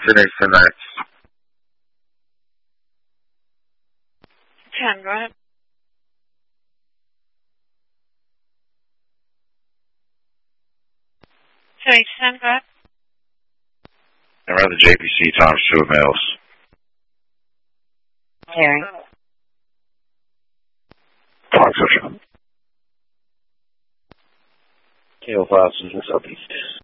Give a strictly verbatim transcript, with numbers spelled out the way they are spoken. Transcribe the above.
Phoenix ten nine. ten, go ahead. Phoenix ten, go ahead. Around the J P C times two males. Hearing. Fox Ocean. K O five, Southeast.